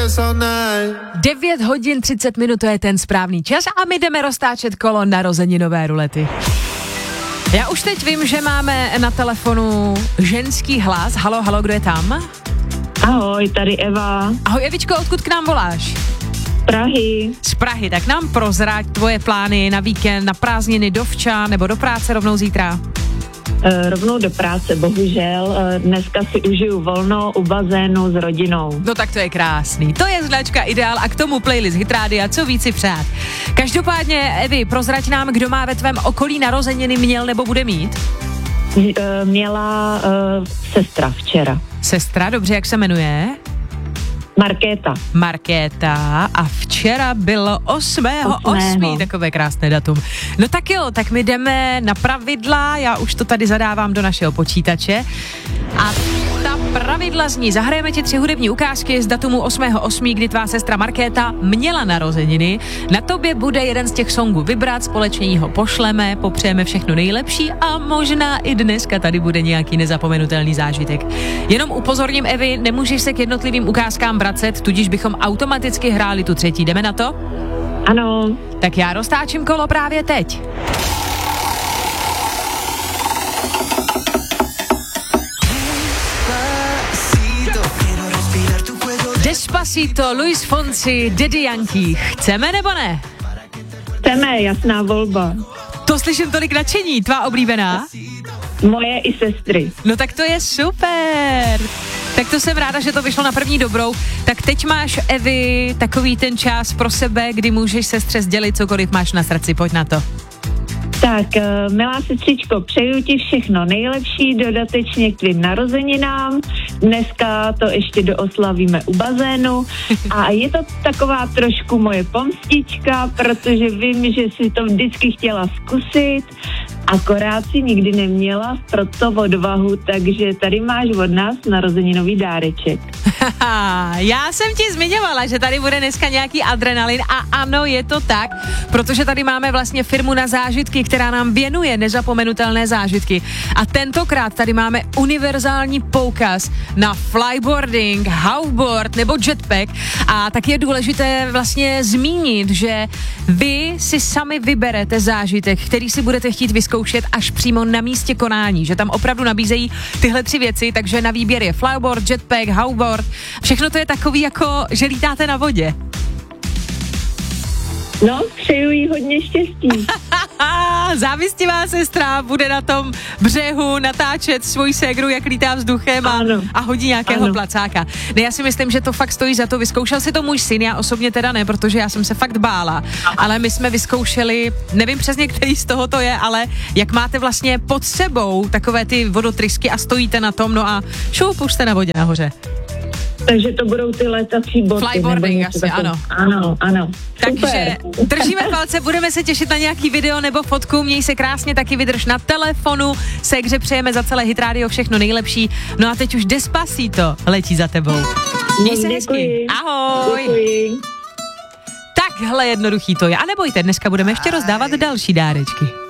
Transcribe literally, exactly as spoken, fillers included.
devět hodin třicet minut, to je ten správný čas a my jdeme roztáčet kolo narozeninové rulety. Já už teď vím, že máme na telefonu ženský hlas. Halo, halo, kdo je tam? Ahoj, tady Eva. Ahoj Evičko, odkud k nám voláš? Prahy. Z Prahy, tak nám prozrať tvoje plány na víkend, na prázdniny do vča nebo do práce rovnou zítra. E, rovnou do práce, bohužel. E, dneska si užiju volno u bazénu s rodinou. No tak to je krásný. To je značka Ideál a k tomu playlist Hitrádia, co víc si přát. Každopádně, Evi, prozrať nám, kdo má ve tvém okolí narozeniny, měl nebo bude mít? E, měla e, sestra včera. Sestra, dobře, jak se jmenuje? Markéta. Markéta a včera bylo osmého osmého takové krásné datum. No tak jo, tak my jdeme na pravidla, já už to tady zadávám do našeho počítače a ta pravidla zní, zahrajeme ti tři hudební ukázky z datumu osmého osmého kdy tvá sestra Markéta měla narozeniny. Na tobě bude jeden z těch songů vybrat, společně ho pošleme, popřejeme všechno nejlepší a možná i dneska tady bude nějaký nezapomenutelný zážitek. Jenom upozorním, Evi, nemůžeš se k jednotlivým ukázkám vracet, tudíž bychom automaticky hráli tu třetí. Jdeme na to? Ano. Tak já roztáčím kolo právě teď. Despacito, Luis Fonsi, Daddy Yankee. Chceme nebo ne? Chceme, jasná volba. To slyším tolik nadšení, tvá oblíbená? Moje i sestry. No tak to je super. Tak to jsem ráda, že to vyšlo na první dobrou. Tak teď máš, Evi, takový ten čas pro sebe, kdy můžeš sestře sdělit cokoliv máš na srdci, pojď na to. Tak, milá sestřičko, přeju ti všechno nejlepší dodatečně k tvým narozeninám. Dneska to ještě dooslavíme u bazénu a je to taková trošku moje pomstička, protože vím, že jsi to vždycky chtěla zkusit, akorát si nikdy neměla proto odvahu, takže tady máš od nás narozeninový dáreček. Já jsem ti zmiňovala, že tady bude dneska nějaký adrenalin a ano, je to tak, protože tady máme vlastně firmu na zážitky, která nám věnuje nezapomenutelné zážitky a tentokrát tady máme univerzální poukaz na flyboarding, hoverboard nebo jetpack a tak je důležité vlastně zmínit, že vy si sami vyberete zážitek, který si budete chtít vyzkoušet až přímo na místě konání, že tam opravdu nabízejí tyhle tři věci, takže na výběr je flyboard, jetpack, hoverboard, všechno to je takový jako, že lítáte na vodě. No, přeju jí hodně štěstí. Závistivá sestra bude na tom břehu natáčet svoji ségru, jak lítá vzduchem a, a hodí nějakého ano. placáka. Ne, já si myslím, že to fakt stojí za to. Vyzkoušel si to můj syn, já osobně teda ne, protože já jsem se fakt bála. Ale my jsme vyzkoušeli, nevím přesně, který z toho to je, ale jak máte vlastně pod sebou takové ty vodotrysky a stojíte na tom, no a šup, už jste na vodě nahoře. Takže to budou ty letací boty. Flyboarding asi, ano. Ano, ano. Takže držíme palce, budeme se těšit na nějaký video nebo fotku, měj se krásně, taky vydrž na telefonu, Ségře přejeme za celé Hit Radio všechno nejlepší, no a teď už Despacito letí za tebou. Měj se hezky. Ahoj. Děkuji. Takhle jednoduchý to je. A nebojte, dneska budeme ještě rozdávat další dárečky.